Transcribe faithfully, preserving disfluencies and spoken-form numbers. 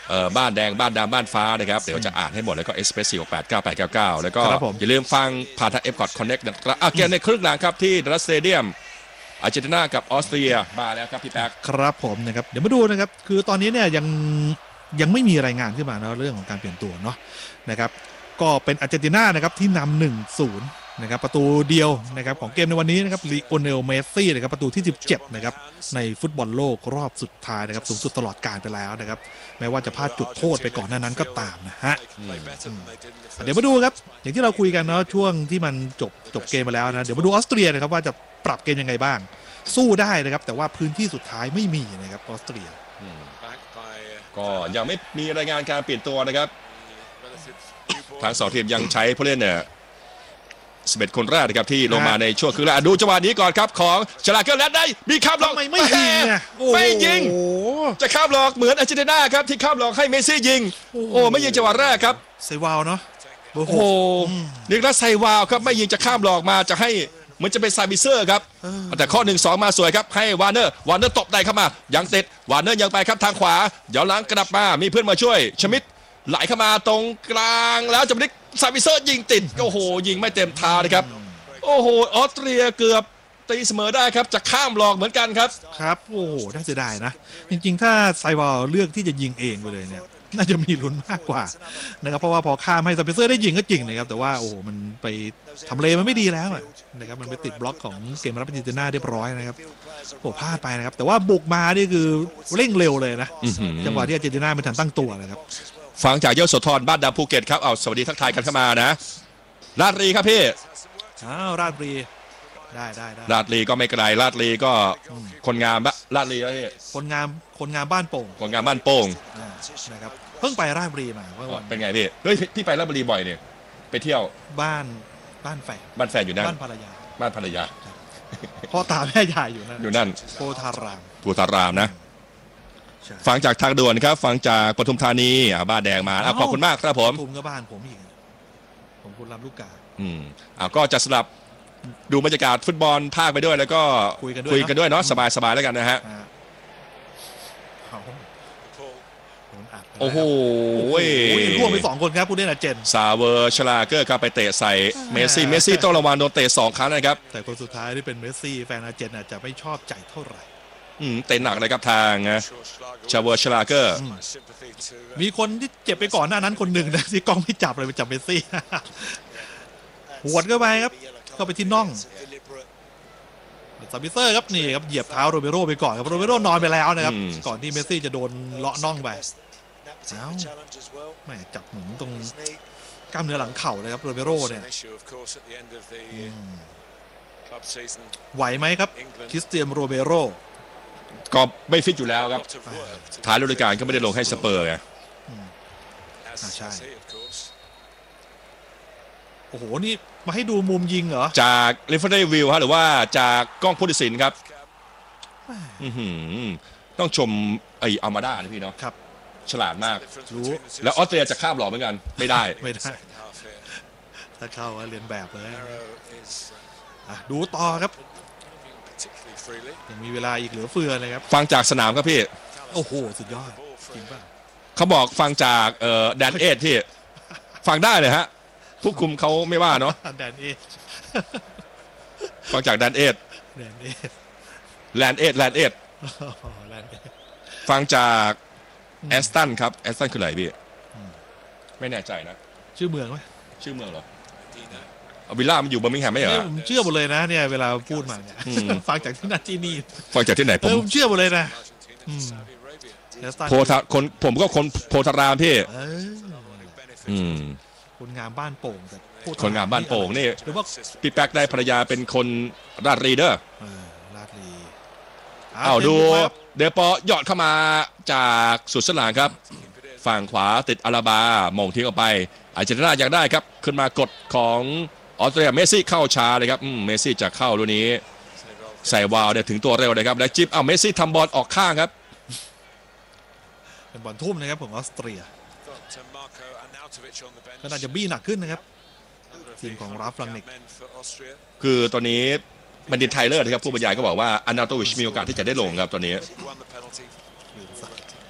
บ้านแดงบ้านดำบ้านฟ้านะครับเดี๋ยวจะอ่านให้หมดแล้วก็เอสเพรสสี่ หก แปด เก้า แปด เก้า เก้าแล้วก็อย่าลืมฟังผ่านทาง เอฟ คอร์ด Connect นะครับเกมในครึ่งหลังครับที่ดัลลัสสเตเดียมอาร์เจนตินากับออสเตรียมาแล้วครับพี่แป๊กครับผมนะครับเดี๋ยวมาดูนะครับคือตอนนี้เนี่ยยังยังไม่มีรายงานขึ้นมาเนาะเรื่องของการเปลี่ยนตัวเนาะนะครับก็เป็นอาร์เจนตินานะครับที่นำ หนึ่งศูนย์ นะครับประตูเดียวนะครับของเกมในวันนี้นะครับลีโอเนลเมสซี่นะครับประตูที่สิบเจ็ดนะครับในฟุตบอลโลกรอบสุดท้ายนะครับสูงสุดตลอดกาลไปแล้วนะครับแม้ว่าจะพลาดจุดโทษไปก่อนหน้านั้นก็ตามนะฮะเดี๋ยวมาดูครับอย่างที่เราคุยกันเนาะช่วงที่มันจบจบเกมมาแล้วนะเดี๋ยวมาดูออสเตรียนะครับว่าจะปรับเกมยังไงบ้างสู้ได้นะครับแต่ว่าพื้นที่สุดท้ายไม่มีนะครับออสเตรียก็ยังไม่มีรายงานการเปลี่ยนตัวนะครับทางสองทีมยังใช้ผู้เล่นเนี่ยสิบเอ็ดคนแรกนะครับที่ลงมาในช่วงครึ่งแรกดูจังหวะนี้ก่อนครับของชลาเกอร์แลนด์ได้มีข้ามหลอกไม่ไม่ยิงไม่ยิงจะข้ามหลอกเหมือนอาร์เจนตินาครับที่ข้ามหลอกให้เมสซี่ยิงโอ้ไม่ยิงจังหวะแรกครับไซวาลเนาะโอ้โหนิโคลัสไซวาลครับไม่ยิงจะข้ามหลอกมาจะให้เหมือนจะเป็นซาบิเซอร์ครับแต่ข้อหนึ่งสองมาสวยครับให้วาร์เนอร์วาร์เนอร์ตบได้เข้ามายังติดวาร์เนอร์ยังไปครับทางขวาย้อนหลังกลับมามีเพื่อนมาช่วยชมิดไหลเข้ามาตรงกลางแล้วจะไม่ซาบิเซอร์ยิงติดโอ้โหยิงไม่เต็มทางเลยครับโอ้โหออสเตรียเกือบตีเสมอได้ครับจะข้ามหลอกเหมือนกันครับครับโอ้โหน่าเสียดายนะจริงๆถ้าไซวาลเลือกที่จะยิงเองไปเลยเนี่ยน่าจะมีลุ้นมากกว่านะครับเพราะว่าพอข้ามให้ซาบิเซอร์ได้ยิงก็จริงนะครับแต่ว่าโอ้โหมันไปทำเลมันไม่ดีแล้วนะครับมันไปติดบล็อกของเกมรับอาร์เจนตินาเรียบร้อยนะครับโอ้พลาดไปนะครับแต่ว่าบุกมานี่คือเร่งเร็วเลยนะจังหวะที่อาร์เจนตินาไม่ทันตั้งตัวนะครับฟังจากยโสธรบ้านดำภูเก็ตครับเอาสวัสดีทักทายกันเข้ามานะราชรีครับพี่อ้าวราชรีได้ได้ได้ราชรีก็ไม่ไกลราชรีก็คนงามราชรีแล้วพี่คนงามคนงามบ้านโป่งคนงามบ้านโป่งนะครับเพิ่งไปราชบุรีมาเป็นไงพี่เฮ้ยพี่ไปราชบุรีบ่อยเนี่ยไปเที่ยวบ้านบ้านแฝดบ้านแฝดอยู่นั่นบ้านภรรยาบ้านภรรยาพ่อตาแม่ยายอยู่นั่นอยู่นั่นโพธารามโพธารามนะฟังจากทางด่วนครับฟังจากปทุมธานีอ่าบ้านแดงมาขอบคุณมากครับผมปทุมก็บ้านผมอีกผมคุณลำลูกกาอืมอ่าก็จะสลับดูบรรยากาศฟุตบอลภาคไปด้วยแล้วก็คุยกันด้วยคุยกันด้วยเนาะสบายๆแล้วกันนะฮะโอ้โหร่วมไปสองคนครับผู้เล่นอาร์เจนซาเวอร์ชลาเกอร์ครับไปเตะใส่เมสซี่เมสซี่ต้องระวังโดนเตะสองครั้งนะครับแต่คนสุดท้ายที่เป็นเมสซี่แฟนอาร์เจนอาจจะไม่ชอบใจเท่าไหร่อืมเตะหนักเลยครับทางนะชาเวอร์ชลาเกอร์มีคนที่เจ็บไปก่อนหน้านั้นคนหนึ่งนะที่กล้องไม่จับเลยไปจับเมสซี่หวดเข้าไปครับเข้าไปที่น่องซาบิเซอร์ครับนี่ครับเหยียบเท้าโรเบโร่ไปก่อนครับโรเบโร่นอนไปแล้วนะครับก่อนที่เมสซี่จะโดนเลาะน่องไปเอ้าแม่จับหมุนตรงกล้ามเนื้อหลังเข่าเลยครับโรเบโร่เนี่ยไหวไหมครับคริสเตียนโรเบโร่ก็ไม่ฟิตอยู่แล้วครับท้ายฤดูกาลก็ไม่ได้ลงให้สเปอร์ไงใช่โอ้โหนี่มาให้ดูมุมยิงเหรอจากเรฟเฟอร์วิวฮะหรือว่าจากกล้องผู้ตัดสินครับต้องชมไอ้อัลมาด้านะพี่เนาะครับฉลาดมากรู้แล้วออสเตรียจะข้ามหลอกเหมือนกันไม่ได้ไม่ได้ถ้าเข้าเรียนแบบเลยดูต่อครับยังมีเวลาอีกเหลือเฟือเลยครับฟังจากสนามครับพี่โอ้โหสุดยอดจริงป่ะเขาบอกฟังจากเอ่อแดนเอทที่ฟังได้เลยฮะผู้คุมเขาไม่ว่าเนาะแดนเอทฟังจากแดนเอทแดนเอทแลนเอทแลนเอทฟังจากแอสตันครับแอสตันคืออะไรพี่ไม่แน่ใจนะชื่อเมืองไหมชื่อเมืองเหรอวิลล่ามันอยู่เบอร์มิงแฮมไม่เหรอผมเชื่อหมดเลยนะเนี่ยเวลาพูดมาเนี่ยฟังจากที่นั่นที่นี่ฟังจากที่ไหนผมเชื่อหมดเลยนะโพธาคนผมก็คนโพธารามพี่คนงามบ้านโป่งคนงามบ้านโป่งนี่พี่แป๊กได้ภรรยาเป็นคนราชรีเด้อราชรีอ้าวดูเดปอหยอดเข้ามาจากสุดสนามครับฝั่งขวาติดอาราบามงทิ้งออกไปอาร์เจนตินาอยากได้ครับขึ้นมากดของออสเตรียเมสซี่เข้าช้าเลยครับเมสซี่จะเข้าลูกนี้ใส่วาล์วเนี่ยถึงตัวเร็วเลยครับและจิ๊บเอาเมสซี่ทำบอลออกข้างครับเป็นบอลทุ่มนะครับของออสเตรียก็น่าจะบี้หนักขึ้นนะครับทีมของราฟลังนิกคือตอนนี้บัณฑิตไทเลอร์นะครับผู้บรรยายก็บอกว่าอานาโตวิชมีโอกาสที่จะได้ลงครับตอนนี้